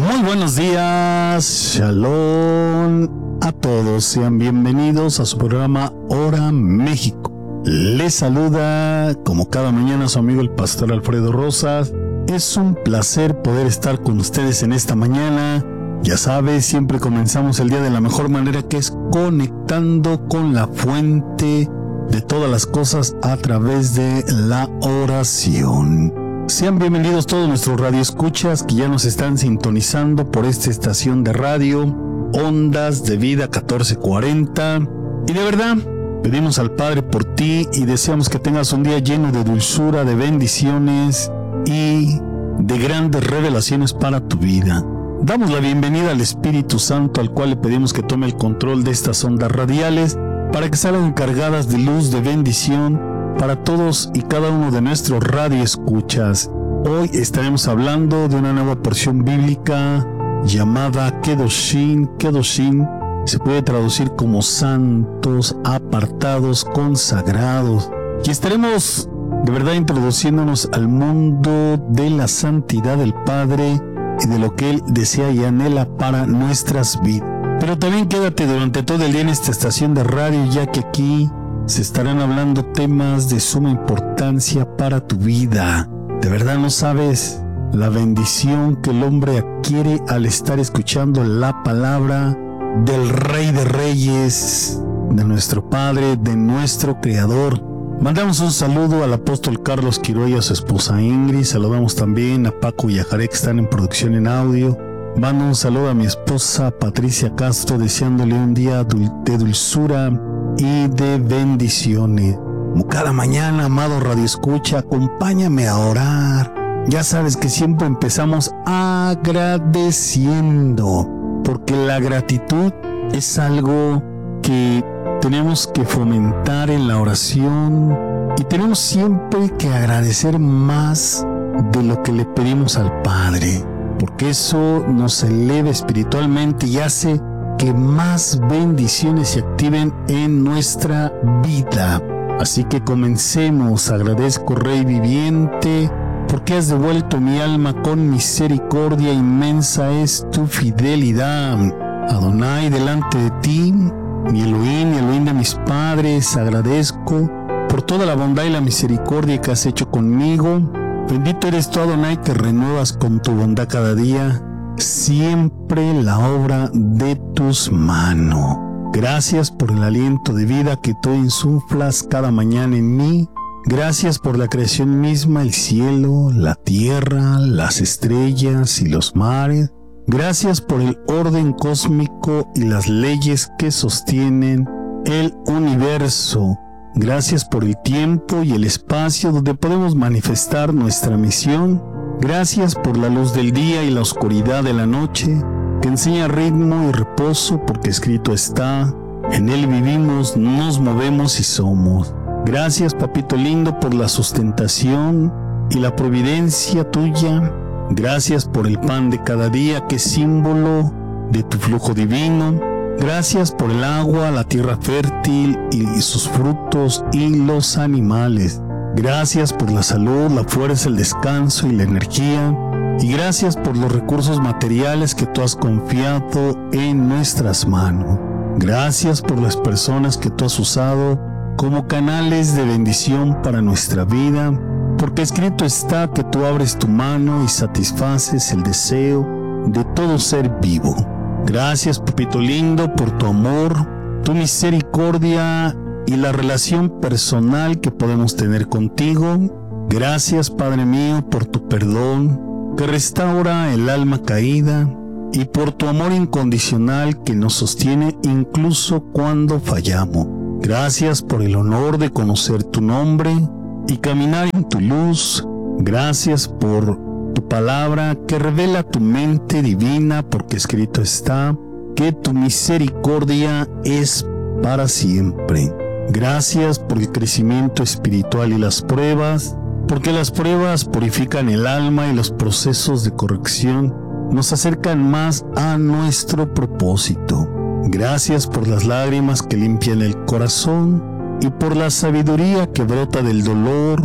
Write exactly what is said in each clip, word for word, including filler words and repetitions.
Muy buenos días, Shalom a todos, sean bienvenidos a su programa Hora México. Les saluda como cada mañana su amigo el pastor Alfredo Rosas. Es un placer poder estar con ustedes en esta mañana. Ya sabes, siempre comenzamos el día de la mejor manera, que es conectando con la fuente de todas las cosas a través de la oración. Sean bienvenidos todos nuestros radioescuchas que ya nos están sintonizando por esta estación de radio, Ondas de Vida catorce cuarenta. Y de verdad, pedimos al Padre por ti y deseamos que tengas un día lleno de dulzura, de bendiciones y de grandes revelaciones para tu vida. Damos la bienvenida al Espíritu Santo, al cual le pedimos que tome el control de estas ondas radiales para que salgan cargadas de luz, de bendición para todos y cada uno de nuestros radioescuchas. Hoy estaremos hablando de una nueva porción bíblica llamada Kedoshim. Kedoshim se puede traducir como santos, apartados, consagrados. Y estaremos de verdad introduciéndonos al mundo de la santidad del Padre y de lo que Él desea y anhela para nuestras vidas. Pero también quédate durante todo el día en esta estación de radio, ya que aquí se estarán hablando temas de suma importancia para tu vida. De verdad no sabes la bendición que el hombre adquiere al estar escuchando la palabra del Rey de Reyes, de nuestro Padre, de nuestro Creador. Mandamos un saludo al apóstol Carlos Quiroga y a su esposa Ingrid. Saludamos también a Paco y a Jarek, que están en producción en audio. Mando un saludo a mi esposa Patricia Castro, deseándole un día de dulzura y de bendiciones. Como cada mañana, amado radioescucha, acompáñame a orar. Ya sabes que siempre empezamos agradeciendo, porque la gratitud es algo que tenemos que fomentar en la oración y tenemos siempre que agradecer más de lo que le pedimos al Padre, porque eso nos eleva espiritualmente y hace que más bendiciones se activen en nuestra vida. Así que comencemos. Agradezco, Rey viviente, porque has devuelto mi alma con misericordia, inmensa es tu fidelidad. Adonai, delante de ti, mi Elohim, mi Elohim de mis padres, agradezco por toda la bondad y la misericordia que has hecho conmigo. Bendito eres tú, Adonai, que renuevas con tu bondad cada día, siempre la obra de tus manos. Gracias por el aliento de vida que tú insuflas cada mañana en mí. Gracias por la creación misma, el cielo, la tierra, las estrellas y los mares. Gracias por el orden cósmico y las leyes que sostienen el universo. Gracias por el tiempo y el espacio donde podemos manifestar nuestra misión. Gracias por la luz del día y la oscuridad de la noche, que enseña ritmo y reposo, porque escrito está, en él vivimos, nos movemos y somos. Gracias, papito lindo, por la sustentación y la providencia tuya. Gracias por el pan de cada día, que es símbolo de tu flujo divino. Gracias por el agua, la tierra fértil y sus frutos y los animales. Gracias por la salud, la fuerza, el descanso y la energía. Y gracias por los recursos materiales que tú has confiado en nuestras manos. Gracias por las personas que tú has usado como canales de bendición para nuestra vida, porque escrito está que tú abres tu mano y satisfaces el deseo de todo ser vivo. Gracias, papito lindo, por tu amor, tu misericordia y la relación personal que podemos tener contigo. Gracias, Padre mío, por tu perdón que restaura el alma caída y por tu amor incondicional que nos sostiene incluso cuando fallamos. Gracias por el honor de conocer tu nombre y caminar en tu luz. Gracias por tu palabra que revela tu mente divina, porque escrito está que tu misericordia es para siempre. Gracias por el crecimiento espiritual y las pruebas, porque las pruebas purifican el alma y los procesos de corrección nos acercan más a nuestro propósito. Gracias por las lágrimas que limpian el corazón y por la sabiduría que brota del dolor.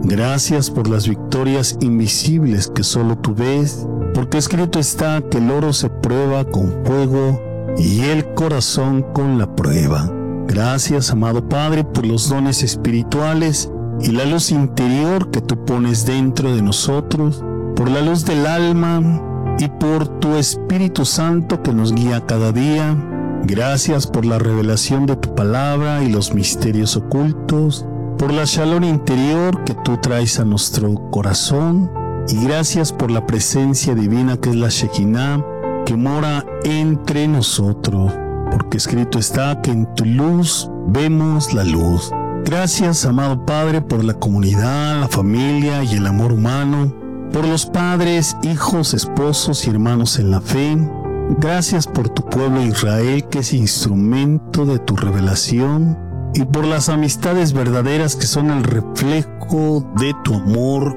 Gracias por las victorias invisibles que solo tú ves, porque escrito está que el oro se prueba con fuego y el corazón con la prueba. Gracias, amado Padre, por los dones espirituales y la luz interior que tú pones dentro de nosotros, por la luz del alma y por tu Espíritu Santo que nos guía cada día. Gracias por la revelación de tu palabra y los misterios ocultos, por la shalom interior que tú traes a nuestro corazón, y gracias por la presencia divina que es la Shekinah, que mora entre nosotros, porque escrito está que en tu luz vemos la luz. Gracias, amado Padre, por la comunidad, la familia y el amor humano, por los padres, hijos, esposos y hermanos en la fe. Gracias por tu pueblo Israel, que es instrumento de tu revelación, y por las amistades verdaderas que son el reflejo de tu amor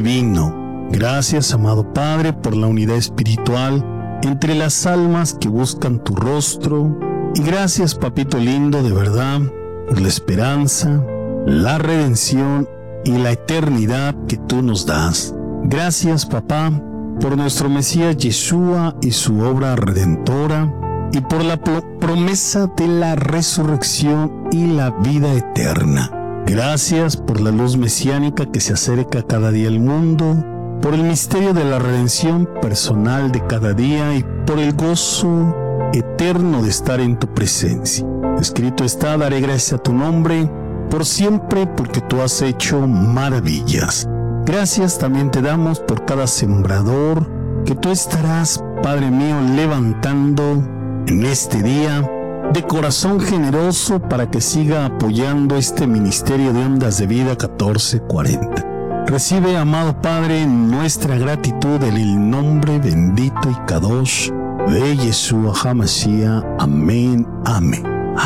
divino. Gracias, amado Padre, por la unidad espiritual entre las almas que buscan tu rostro. Y gracias, papito lindo, de verdad, por la esperanza, la redención y la eternidad que tú nos das. Gracias, papá, por nuestro Mesías Yeshua y su obra redentora, y por la promesa de la resurrección y la vida eterna. Gracias por la luz mesiánica que se acerca cada día al mundo, por el misterio de la redención personal de cada día y por el gozo eterno de estar en tu presencia. Escrito está: daré gracias a tu nombre por siempre, porque tú has hecho maravillas. Gracias también te damos por cada sembrador que tú estarás, Padre mío, levantando en este día de corazón generoso para que siga apoyando este ministerio de Ondas de Vida catorce cuarenta. Recibe, amado Padre, nuestra gratitud en el nombre bendito y kadosh de Yeshua HaMashiach. Amén, amén.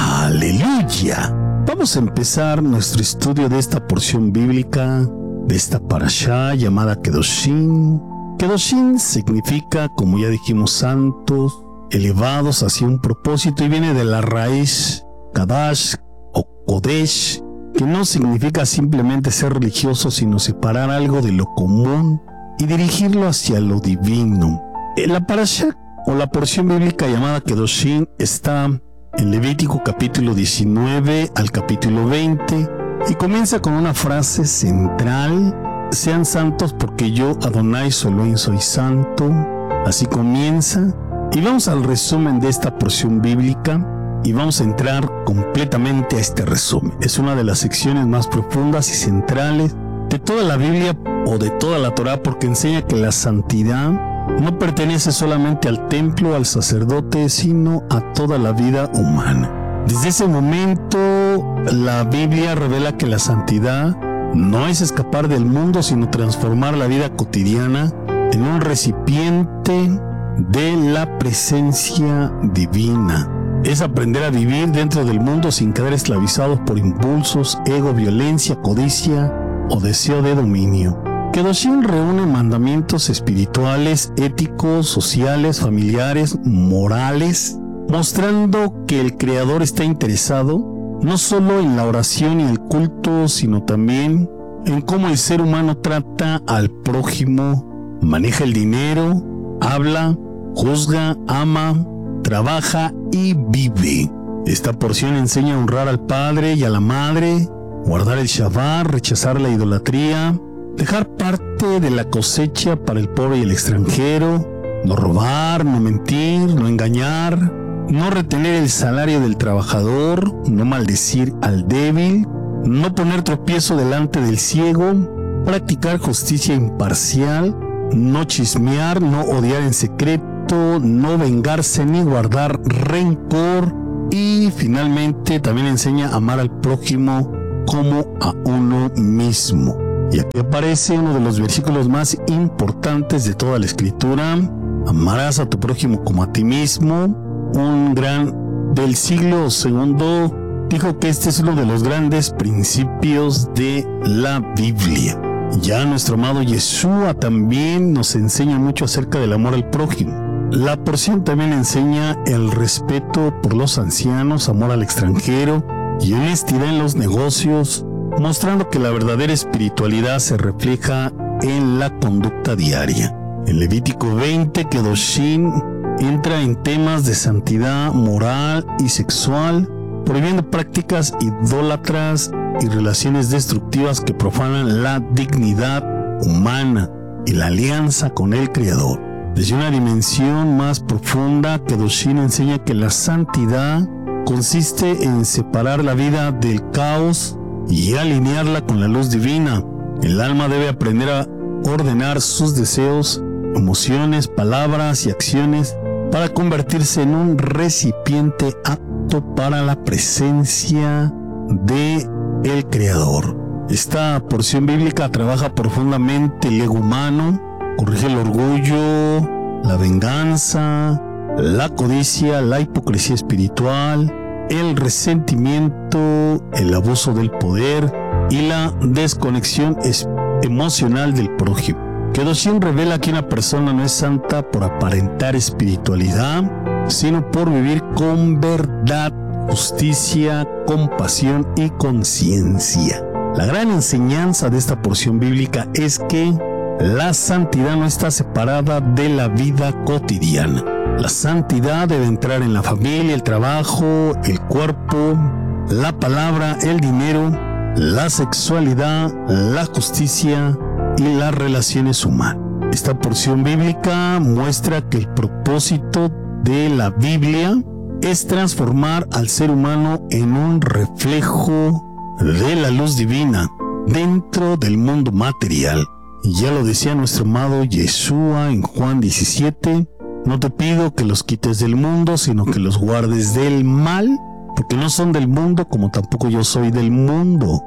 Aleluya. Vamos a empezar nuestro estudio de esta porción bíblica, de esta parashá llamada Kedoshim. Kedoshim significa, como ya dijimos, santos, elevados hacia un propósito, y viene de la raíz Kadash o Kodesh, que no significa simplemente ser religioso, sino separar algo de lo común y dirigirlo hacia lo divino. La parashá o la porción bíblica llamada Kedoshim está en Levítico capítulo diecinueve al capítulo veinte y comienza con una frase central: sean santos porque yo, Adonai Soloim, soy santo. Así comienza. Y vamos al resumen de esta porción bíblica y vamos a entrar completamente a este resumen. Es una de las secciones más profundas y centrales de toda la Biblia o de toda la Torá, porque enseña que la santidad no pertenece solamente al templo, al sacerdote, sino a toda la vida humana. Desde ese momento, la Biblia revela que la santidad no es escapar del mundo, sino transformar la vida cotidiana en un recipiente de la presencia divina. Es aprender a vivir dentro del mundo sin quedar esclavizados por impulsos, ego, violencia, codicia o deseo de dominio. Kedoshim reúne mandamientos espirituales, éticos, sociales, familiares, morales, mostrando que el Creador está interesado no solo en la oración y el culto, sino también en cómo el ser humano trata al prójimo, maneja el dinero, habla, juzga, ama, trabaja y vive. Esta porción enseña a honrar al padre y a la madre, guardar el Shabbat, rechazar la idolatría, dejar parte de la cosecha para el pobre y el extranjero, no robar, no mentir, no engañar, no retener el salario del trabajador, no maldecir al débil, no poner tropiezo delante del ciego, practicar justicia imparcial, no chismear, no odiar en secreto, no vengarse ni guardar rencor, y finalmente también enseña a amar al prójimo como a uno mismo. Y aquí aparece uno de los versículos más importantes de toda la escritura: amarás a tu prójimo como a ti mismo. Un gran del siglo segundo dijo que este es uno de los grandes principios de la Biblia. Ya nuestro amado Yeshua también nos enseña mucho acerca del amor al prójimo. La porción también enseña el respeto por los ancianos, amor al extranjero y honestidad en los negocios, mostrando que la verdadera espiritualidad se refleja en la conducta diaria. En Levítico veinte, Kedoshim entra en temas de santidad moral y sexual, prohibiendo prácticas idólatras y relaciones destructivas que profanan la dignidad humana y la alianza con el Creador. Desde una dimensión más profunda, Kedoshim enseña que la santidad consiste en separar la vida del caos y alinearla con la luz divina. El alma debe aprender a ordenar sus deseos, emociones, palabras y acciones para convertirse en un recipiente apto para la presencia de el Creador. Esta porción bíblica trabaja profundamente el ego humano, corrige el orgullo, la venganza, la codicia, la hipocresía espiritual, el resentimiento, el abuso del poder y la desconexión emocional del prójimo. Kedoshim revela que una persona no es santa por aparentar espiritualidad, sino por vivir con verdad, justicia, compasión y conciencia. La gran enseñanza de esta porción bíblica es que la santidad no está separada de la vida cotidiana. La santidad debe entrar en la familia, el trabajo, el cuerpo, la palabra, el dinero, la sexualidad, la justicia y las relaciones humanas. Esta porción bíblica muestra que el propósito de la Biblia es transformar al ser humano en un reflejo de la luz divina dentro del mundo material. Y ya lo decía nuestro amado Yeshua en Juan diecisiete, no te pido que los quites del mundo, sino que los guardes del mal, porque no son del mundo como tampoco yo soy del mundo.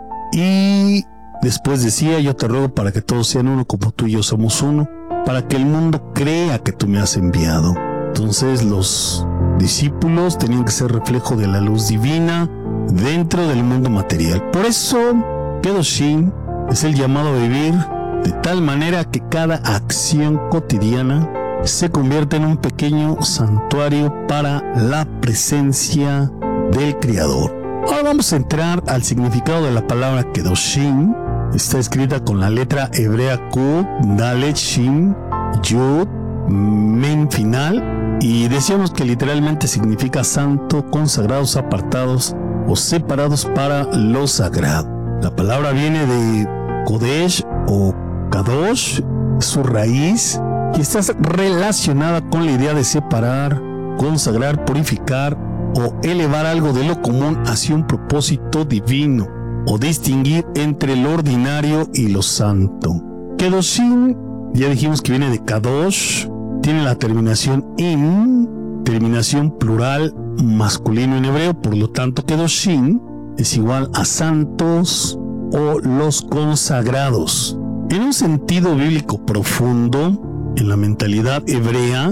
Y después decía, yo te ruego para que todos sean uno como tú y yo somos uno, para que el mundo crea que tú me has enviado. Entonces los discípulos tenían que ser reflejo de la luz divina dentro del mundo material. Por eso Kedoshim es el llamado a vivir de tal manera que cada acción cotidiana se convierte en un pequeño santuario para la presencia del Creador. Ahora vamos a entrar al significado de la palabra Kedoshim. Está escrita con la letra hebrea Kuf, Dalet, Shin, Yud, Men final, y decíamos que literalmente significa santo, consagrados, apartados o separados para lo sagrado. La palabra viene de Kodesh o Kadosh, su raíz, y está relacionada con la idea de separar, consagrar, purificar o elevar algo de lo común hacia un propósito divino, o distinguir entre lo ordinario y lo santo. Kedoshim, ya dijimos que viene de Kadosh, tiene la terminación im, terminación plural masculino en hebreo, por lo tanto Kedoshim es igual a santos o los consagrados. En un sentido bíblico profundo, en la mentalidad hebrea,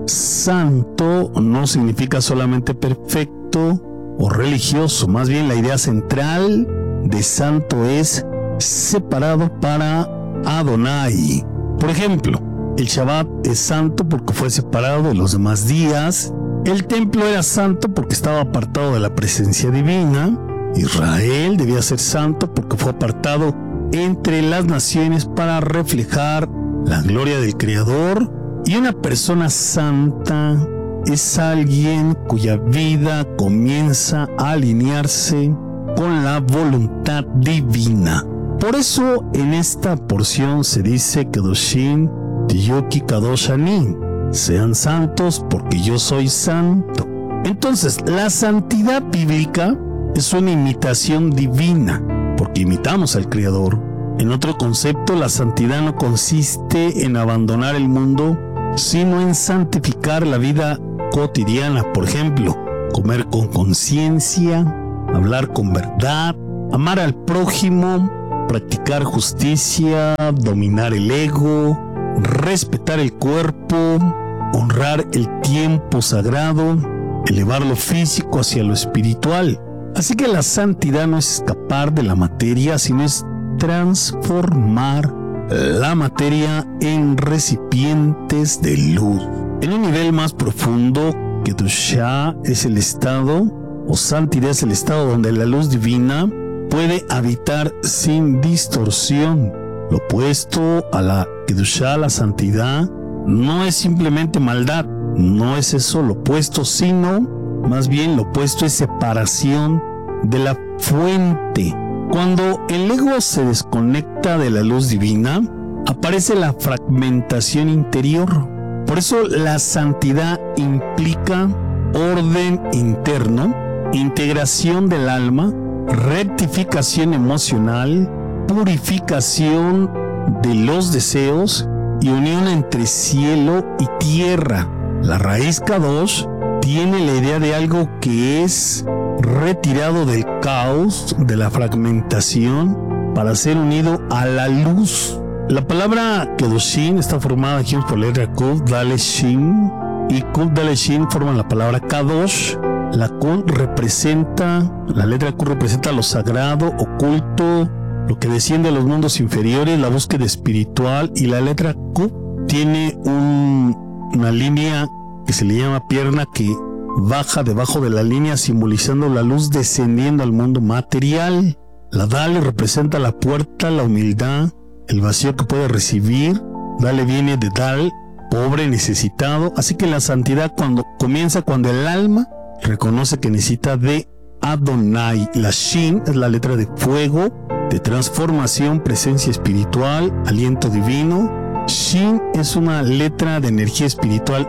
santo no significa solamente perfecto o religioso, más bien la idea central de santo es separado para Adonai. Por ejemplo, el Shabbat es santo porque fue separado de los demás días. El templo era santo porque estaba apartado de la presencia divina. Israel debía ser santo porque fue apartado entre las naciones para reflejar la gloria del Creador. Y una persona santa es alguien cuya vida comienza a alinearse con la voluntad divina. Por eso en esta porción se dice Kedoshim Tiyoki Kadosh Ani, sean santos porque yo soy santo. Entonces la santidad bíblica es una imitación divina porque imitamos al Creador. En otro concepto, la santidad no consiste en abandonar el mundo, sino en santificar la vida cotidiana. Por ejemplo, comer con conciencia, hablar con verdad, amar al prójimo, practicar justicia, dominar el ego, respetar el cuerpo, honrar el tiempo sagrado, elevar lo físico hacia lo espiritual. Así que la santidad no es escapar de la materia, sino es transformar la materia en recipientes de luz. En un nivel más profundo, Kedushá es el estado, o santidad es el estado donde la luz divina puede habitar sin distorsión. Lo opuesto a la Kedushá, la santidad, no es simplemente maldad, no es eso lo opuesto, sino más bien lo opuesto es separación de la fuente. Cuando el ego se desconecta de la luz divina, aparece la fragmentación interior. Por eso la santidad implica orden interno, integración del alma, rectificación emocional, purificación de los deseos y unión entre cielo y tierra. La raíz Kadosh tiene la idea de algo que es retirado del caos, de la fragmentación, para ser unido a la luz. La palabra Kedoshim está formada aquí por la letra Kuf, Dale, Shin, y Kuf, Dale, Shin forman la palabra Kadosh. La Kuf representa, la letra Kuf representa lo sagrado, oculto, lo que desciende a los mundos inferiores, la búsqueda espiritual, y la letra Kuf tiene un, una línea que se le llama pierna que baja debajo de la línea, simbolizando la luz descendiendo al mundo material. La Dale representa la puerta, la humildad, el vacío que puede recibir. Dale viene de Dal, pobre, necesitado. Así que la santidad cuando comienza cuando el alma reconoce que necesita de Adonai. La Shin es la letra de fuego, de transformación, presencia espiritual, aliento divino. Shin es una letra de energía espiritual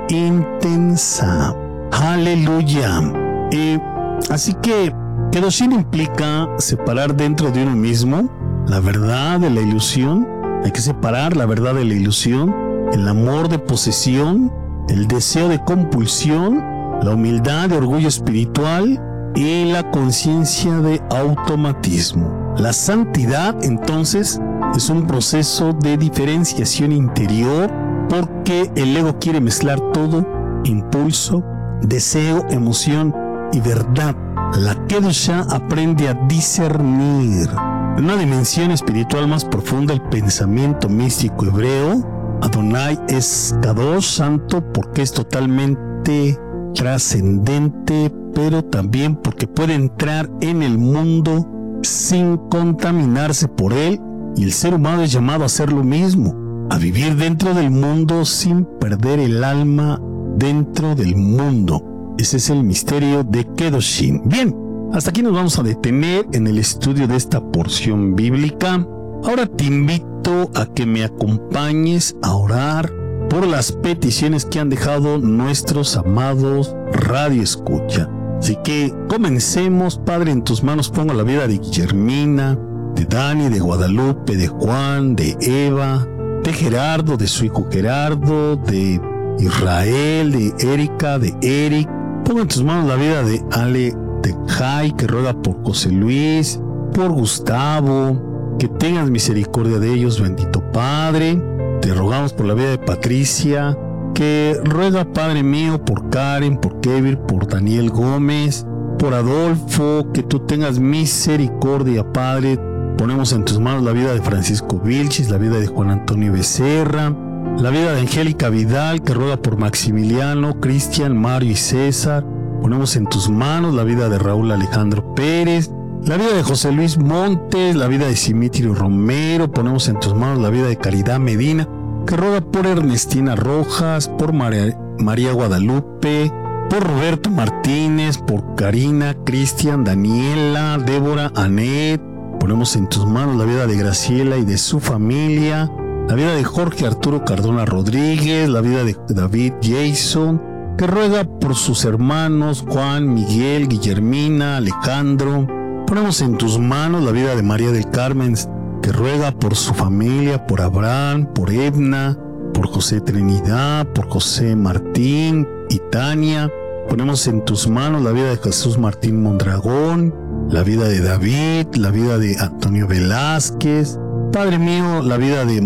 intensa. Aleluya. Eh, así que Kedoshim implica separar dentro de uno mismo la verdad de la ilusión. Hay que separar la verdad de la ilusión, el amor de posesión, el deseo de compulsión, la humildad de orgullo espiritual y la conciencia de automatismo. La santidad, entonces, es un proceso de diferenciación interior porque el ego quiere mezclar todo, impulso, deseo, emoción y verdad. La Kedushá aprende a discernir. En una dimensión espiritual más profunda, el pensamiento místico hebreo, Adonai es Kadosh, santo, porque es totalmente trascendente, pero también porque puede entrar en el mundo sin contaminarse por él, y el ser humano es llamado a hacer lo mismo, a vivir dentro del mundo sin perder el alma dentro del mundo. Ese es el misterio de Kedoshim. Bien, hasta aquí nos vamos a detener en el estudio de esta porción bíblica. Ahora te invito a que me acompañes a orar por las peticiones que han dejado nuestros amados Radio Escucha. Así que comencemos. Padre, en tus manos pongo la vida de Guillermina, de Dani, de Guadalupe, de Juan, de Eva, de Gerardo, de su hijo Gerardo, de Israel, de Erika, de Eric. Pongo en tus manos la vida de Ale, de Jai, que ruega por José Luis, por Gustavo, que tengas misericordia de ellos, bendito Padre. Te rogamos por la vida de Patricia, que ruega, Padre mío, por Karen, por Kevin, por Daniel Gómez, por Adolfo, que tú tengas misericordia, Padre. Ponemos en tus manos la vida de Francisco Vilchis, la vida de Juan Antonio Becerra, la vida de Angélica Vidal, que ruega por Maximiliano, Cristian, Mario y César. Ponemos en tus manos la vida de Raúl Alejandro Pérez, la vida de José Luis Montes, la vida de Simitrio Romero. Ponemos en tus manos la vida de Caridad Medina, que ruega por Ernestina Rojas, por María, María Guadalupe, por Roberto Martínez, por Karina, Cristian, Daniela, Débora, Anet. Ponemos en tus manos la vida de Graciela y de su familia, la vida de Jorge Arturo Cardona Rodríguez, la vida de David Jason, que ruega por sus hermanos Juan, Miguel, Guillermina, Alejandro. Ponemos en tus manos la vida de María del Carmen, que ruega por su familia, por Abraham, por Edna, por José Trinidad, por José Martín y Tania. Ponemos en tus manos la vida de Jesús Martín Mondragón, la vida de David, la vida de Antonio Velázquez. Padre mío, la vida de